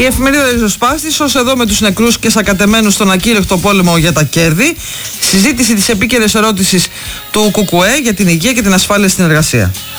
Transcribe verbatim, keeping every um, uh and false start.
Η εφημερίδα Ριζοσπάστης, ως εδώ με τους νεκρούς και σακατεμένους στον ακήρεκτο πόλεμο για τα κέρδη. Συζήτηση της επίκαιρης ερώτησης του Κουκουέ για την υγεία και την ασφάλεια στην εργασία.